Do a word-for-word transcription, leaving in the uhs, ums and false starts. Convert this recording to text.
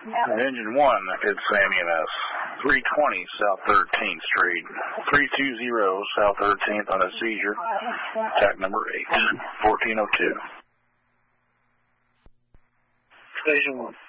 Engine one, good Sam E M S. three twenty South thirteenth Street. three two zero South thirteenth on a seizure. Attack number eight. fourteen oh two. Station one.